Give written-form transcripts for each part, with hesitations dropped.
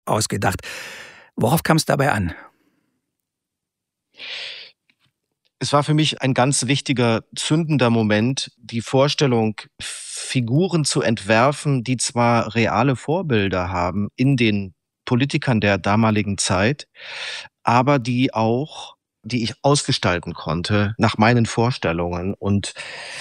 ausgedacht. Worauf kam es dabei an? Es war für mich ein ganz wichtiger, zündender Moment, die Vorstellung, Figuren zu entwerfen, die zwar reale Vorbilder haben in den Politikern der damaligen Zeit, aber die ich ausgestalten konnte nach meinen Vorstellungen. Und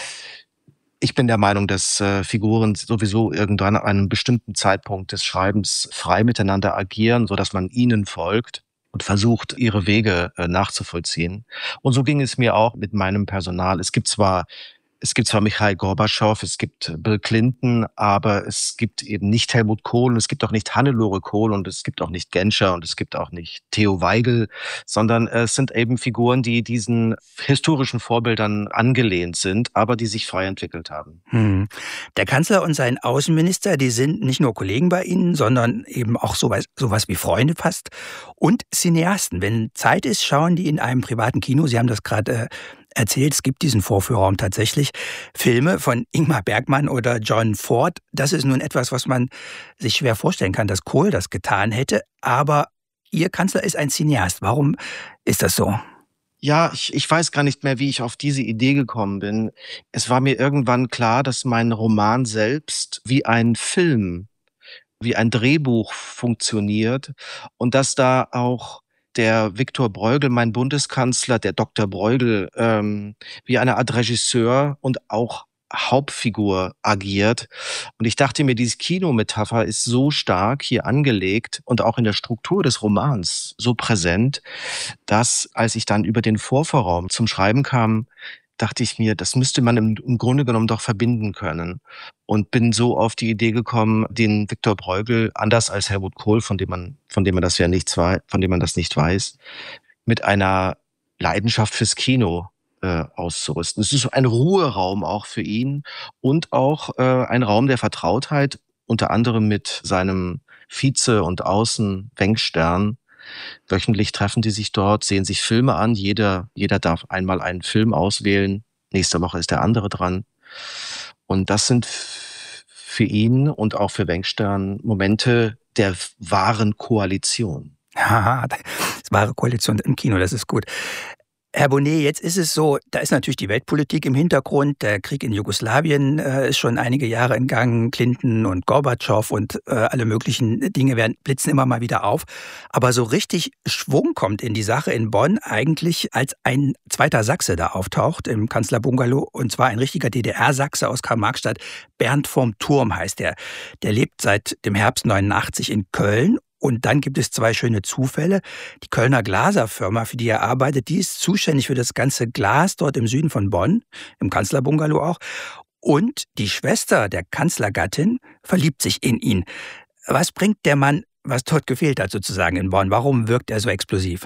ich bin der Meinung, dass Figuren sowieso irgendwann an einem bestimmten Zeitpunkt des Schreibens frei miteinander agieren, so dass man ihnen folgt und versucht, ihre Wege nachzuvollziehen. Und so ging es mir auch mit meinem Personal. Es gibt zwar Michail Gorbatschow, es gibt Bill Clinton, aber es gibt eben nicht Helmut Kohl und es gibt auch nicht Hannelore Kohl und es gibt auch nicht Genscher und es gibt auch nicht Theo Weigel, sondern es sind eben Figuren, die diesen historischen Vorbildern angelehnt sind, aber die sich frei entwickelt haben. Der Kanzler und sein Außenminister, die sind nicht nur Kollegen bei Ihnen, sondern eben auch sowas wie Freunde fast und Cineasten. Wenn Zeit ist, schauen die in einem privaten Kino, Sie haben das gerade erzählt, es gibt diesen Vorführraum tatsächlich, Filme von Ingmar Bergman oder John Ford. Das ist nun etwas, was man sich schwer vorstellen kann, dass Kohl das getan hätte, aber Ihr Kanzler ist ein Cineast. Warum ist das so? Ja, ich weiß gar nicht mehr, wie ich auf diese Idee gekommen bin. Es war mir irgendwann klar, dass mein Roman selbst wie ein Film, wie ein Drehbuch funktioniert und dass da auch der Viktor Bruegel, mein Bundeskanzler, der Dr. Bruegel, wie eine Art Regisseur und auch Hauptfigur agiert. Und ich dachte mir, diese Kinometapher ist so stark hier angelegt und auch in der Struktur des Romans so präsent, dass, als ich dann über den Vorvorraum zum Schreiben kam, dachte ich mir, das müsste man im Grunde genommen doch verbinden können. Und bin so auf die Idee gekommen, den Viktor Bruegel, anders als Helmut Kohl, von dem man das von dem man das nicht weiß, mit einer Leidenschaft fürs Kino auszurüsten. Es ist so ein Ruheraum auch für ihn und auch ein Raum der Vertrautheit, unter anderem mit seinem Vize und Außen Wenck Stern. Wöchentlich treffen die sich dort, sehen sich Filme an. Jeder darf einmal einen Film auswählen. Nächste Woche ist der andere dran. Und das sind für ihn und auch für Wenck Stern Momente der wahren Koalition. Haha, das wahre Koalition im Kino, das ist gut. Herr Bonnet, jetzt ist es so, da ist natürlich die Weltpolitik im Hintergrund. Der Krieg in Jugoslawien ist schon einige Jahre in Gang. Clinton und Gorbatschow und alle möglichen Dinge blitzen immer mal wieder auf. Aber so richtig Schwung kommt in die Sache in Bonn eigentlich, als ein zweiter Sachse da auftaucht im Kanzlerbungalow. Und zwar ein richtiger DDR-Sachse aus Karl-Marx-Stadt. Bernd vom Turm heißt der. Der lebt seit dem Herbst 89 in Köln. Und dann gibt es zwei schöne Zufälle. Die Kölner Glaser-Firma, für die er arbeitet, die ist zuständig für das ganze Glas dort im Süden von Bonn, im Kanzlerbungalow auch. Und die Schwester der Kanzlergattin verliebt sich in ihn. Was bringt der Mann, was dort gefehlt hat sozusagen in Bonn? Warum wirkt er so explosiv?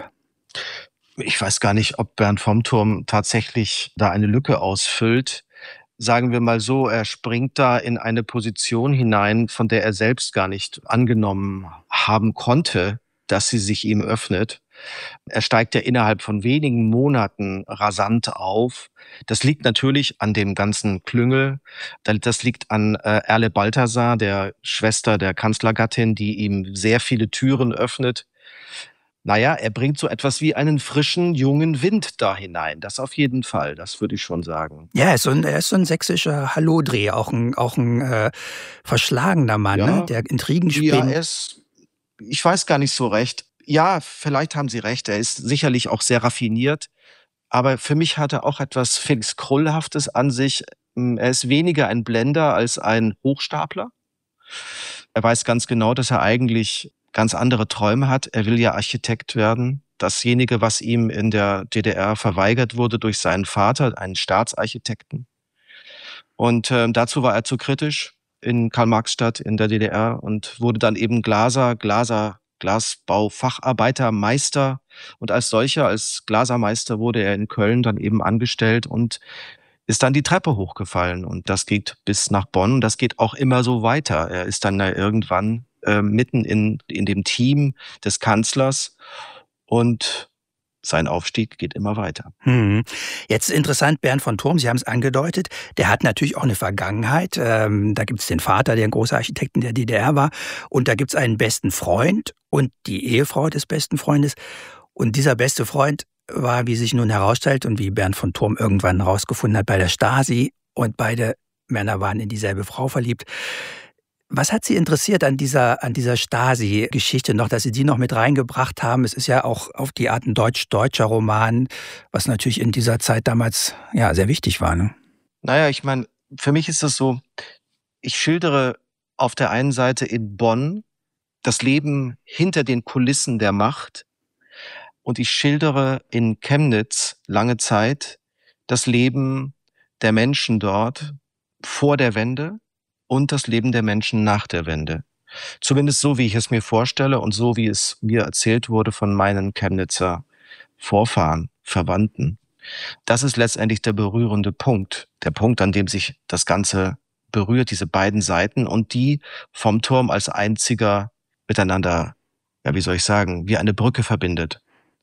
Ich weiß gar nicht, ob Bernd vom Turm tatsächlich da eine Lücke ausfüllt. Sagen wir mal so, er springt da in eine Position hinein, von der er selbst gar nicht angenommen haben konnte, dass sie sich ihm öffnet. Er steigt ja innerhalb von wenigen Monaten rasant auf. Das liegt natürlich an dem ganzen Klüngel. Das liegt an Erle Balthasar, der Schwester der Kanzlergattin, die ihm sehr viele Türen öffnet. Naja, er bringt so etwas wie einen frischen, jungen Wind da hinein. Das auf jeden Fall, das würde ich schon sagen. Ja, er ist so ein sächsischer Hallodri, auch ein verschlagener Mann, Ja, ne? Der Intrigen ja, spinnt. ich weiß gar nicht so recht. Ja, vielleicht haben Sie recht, er ist sicherlich auch sehr raffiniert. Aber für mich hat er auch etwas Felix Krullhaftes an sich. Er ist weniger ein Blender als ein Hochstapler. Er weiß ganz genau, dass er eigentlich ganz andere Träume hat. Er will ja Architekt werden. Dasjenige, was ihm in der DDR verweigert wurde durch seinen Vater, einen Staatsarchitekten. Und dazu war er zu kritisch in Karl-Marx-Stadt in der DDR und wurde dann eben Glasbaufacharbeitermeister. Und als solcher, als Glasermeister, wurde er in Köln dann eben angestellt und ist dann die Treppe hochgefallen. Und das geht bis nach Bonn. Das geht auch immer so weiter. Er ist dann irgendwann mitten in dem Team des Kanzlers. Und Sein Aufstieg geht immer weiter. Jetzt interessant, Bernd von Thurm, Sie haben es angedeutet, der hat natürlich auch eine Vergangenheit. Da gibt es den Vater, der ein großer Architekt in der DDR war. Und da gibt es einen besten Freund und die Ehefrau des besten Freundes. Und dieser beste Freund war, wie sich nun herausstellt und wie Bernd von Thurm irgendwann herausgefunden hat, bei der Stasi. Und beide Männer waren in dieselbe Frau verliebt. Was hat Sie interessiert an dieser Stasi-Geschichte noch, dass Sie die noch mit reingebracht haben? Es ist ja auch auf die Art ein deutscher Roman, was natürlich in dieser Zeit damals ja sehr wichtig war. Ne? Naja, ich meine, für mich ist das so, ich schildere auf der einen Seite in Bonn das Leben hinter den Kulissen der Macht und ich schildere in Chemnitz lange Zeit das Leben der Menschen dort vor der Wende und das Leben der Menschen nach der Wende. Zumindest so, wie ich es mir vorstelle und so, wie es mir erzählt wurde von meinen Chemnitzer Vorfahren, Verwandten. Das ist letztendlich der berührende Punkt. Der Punkt, an dem sich das Ganze berührt, diese beiden Seiten und die vom Turm als einziger miteinander, ja, wie soll ich sagen, wie eine Brücke verbindet.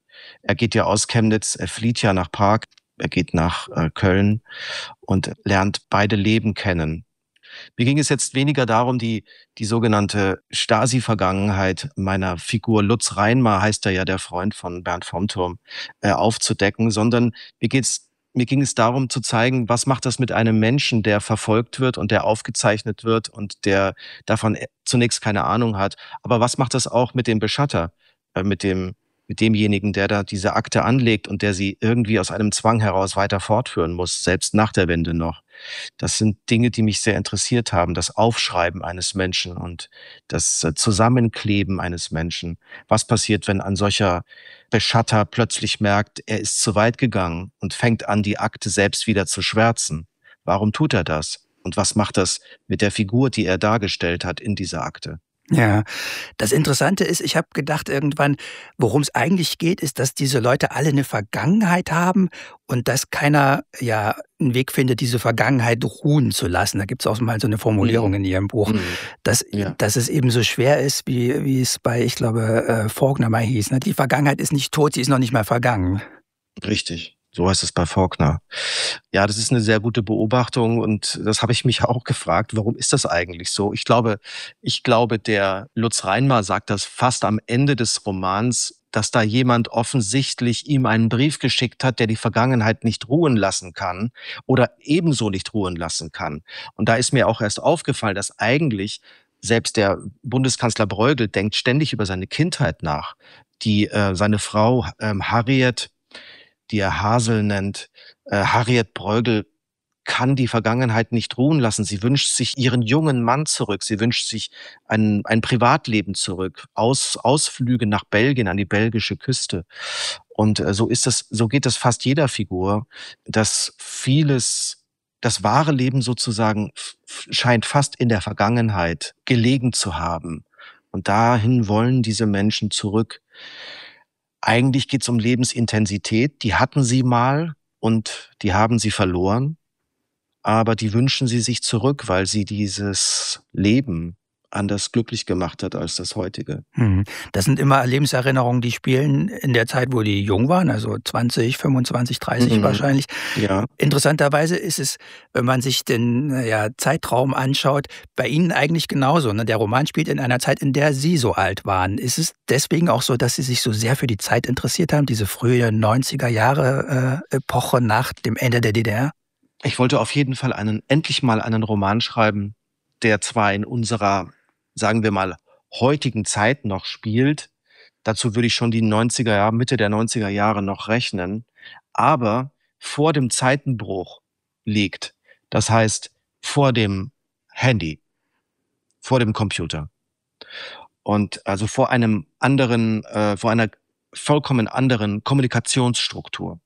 Er geht ja aus Chemnitz, er flieht ja nach Prag, er geht nach Köln und lernt beide Leben kennen. Mir ging es jetzt weniger darum, die sogenannte Stasi-Vergangenheit meiner Figur Lutz Reinmar, heißt er ja, der Freund von Bernd vom Turm, aufzudecken, sondern mir ging es darum zu zeigen, was macht das mit einem Menschen, der verfolgt wird und der aufgezeichnet wird und der davon zunächst keine Ahnung hat. Aber was macht das auch mit dem Beschatter, mit demjenigen, der da diese Akte anlegt und der sie irgendwie aus einem Zwang heraus weiter fortführen muss, selbst nach der Wende noch. Das sind Dinge, die mich sehr interessiert haben. Das Aufschreiben eines Menschen und das Zusammenkleben eines Menschen. Was passiert, wenn ein solcher Beschatter plötzlich merkt, er ist zu weit gegangen und fängt an, die Akte selbst wieder zu schwärzen? Warum tut er das? Und was macht das mit der Figur, die er dargestellt hat in dieser Akte? Ja, das Interessante ist, ich habe gedacht irgendwann, worum es eigentlich geht, ist, dass diese Leute alle eine Vergangenheit haben und dass keiner ja einen Weg findet, diese Vergangenheit ruhen zu lassen. Da gibt es auch mal so eine Formulierung in Ihrem Buch, dass es eben so schwer ist, wie es bei, ich glaube, Faulkner mal hieß. Ne? Die Vergangenheit ist nicht tot, sie ist noch nicht mal vergangen. Richtig. So heißt es bei Faulkner. Ja, das ist eine sehr gute Beobachtung und das habe ich mich auch gefragt, warum ist das eigentlich so? Ich glaube, der Lutz Reinmar sagt das fast am Ende des Romans, dass da jemand offensichtlich ihm einen Brief geschickt hat, der die Vergangenheit nicht ruhen lassen kann oder ebenso nicht ruhen lassen kann. Und da ist mir auch erst aufgefallen, dass eigentlich selbst der Bundeskanzler Bruegel denkt ständig über seine Kindheit nach. Seine Frau Harriet, die er Hasel nennt, Harriet Bruegel kann die Vergangenheit nicht ruhen lassen. Sie wünscht sich ihren jungen Mann zurück. Sie wünscht sich ein Privatleben zurück. Ausflüge nach Belgien, an die belgische Küste. Und so geht es fast jeder Figur, dass das wahre Leben sozusagen scheint fast in der Vergangenheit gelegen zu haben. Und dahin wollen diese Menschen zurück. Eigentlich geht es um Lebensintensität. Die hatten sie mal und die haben sie verloren. Aber die wünschen sie sich zurück, weil sie dieses Leben anders glücklich gemacht hat als das heutige. Das sind immer Lebenserinnerungen, die spielen in der Zeit, wo die jung waren, also 20, 25, 30 wahrscheinlich. Ja. Interessanterweise ist es, wenn man sich den Zeitraum anschaut, bei Ihnen eigentlich genauso. Ne? Der Roman spielt in einer Zeit, in der Sie so alt waren. Ist es deswegen auch so, dass Sie sich so sehr für die Zeit interessiert haben, diese frühe 90er-Jahre-Epoche nach dem Ende der DDR? Ich wollte auf jeden Fall endlich mal einen Roman schreiben, der zwar in unserer, sagen wir mal, heutigen Zeit noch spielt. Dazu würde ich schon die Mitte der 90er Jahre noch rechnen, aber vor dem Zeitenbruch liegt. Das heißt, vor dem Handy, vor dem Computer. Und also vor einer vollkommen anderen Kommunikationsstruktur.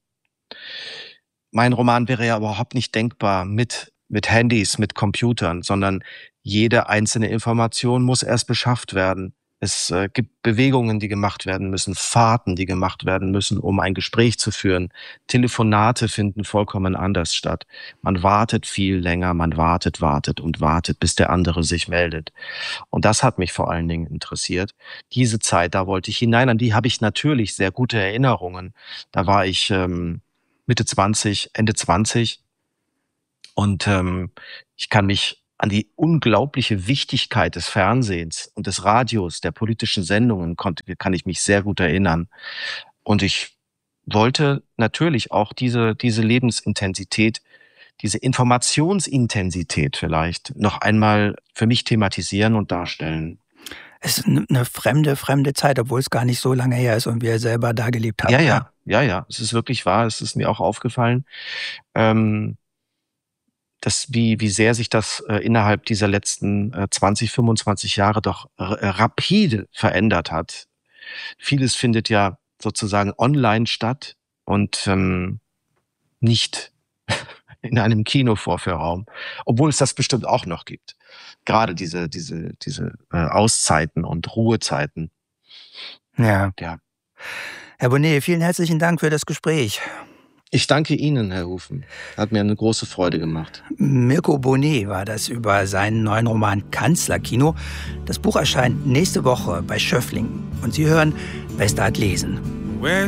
Mein Roman wäre ja überhaupt nicht denkbar mit Handys, mit Computern, sondern jede einzelne Information muss erst beschafft werden. Es gibt Bewegungen, die gemacht werden müssen, Fahrten, die gemacht werden müssen, um ein Gespräch zu führen. Telefonate finden vollkommen anders statt. Man wartet viel länger, man wartet und wartet, bis der andere sich meldet. Und das hat mich vor allen Dingen interessiert. Diese Zeit, da wollte ich hinein, an die habe ich natürlich sehr gute Erinnerungen. Da war ich Mitte 20, Ende 20 und ich kann mich an die unglaubliche Wichtigkeit des Fernsehens und des Radios, der politischen Sendungen kann ich mich sehr gut erinnern. Und ich wollte natürlich auch diese Lebensintensität, diese Informationsintensität vielleicht noch einmal für mich thematisieren und darstellen. Es ist eine fremde Zeit, obwohl es gar nicht so lange her ist und wir selber da gelebt haben. Ja. Es ist wirklich wahr. Es ist mir auch aufgefallen. Wie sehr sich das innerhalb dieser letzten 20, 25 Jahre doch rapide verändert hat. Vieles findet ja sozusagen online statt und nicht in einem Kinovorführraum, obwohl es das bestimmt auch noch gibt. Gerade diese Auszeiten und Ruhezeiten. Ja. Ja. Herr Bonnet, vielen herzlichen Dank für das Gespräch. Ich danke Ihnen, Herr Hufen. Hat mir eine große Freude gemacht. Mirko Bonnet war das über seinen neuen Roman Kanzlerkino. Das Buch erscheint nächste Woche bei Schöffling. Und Sie hören Bestart lesen.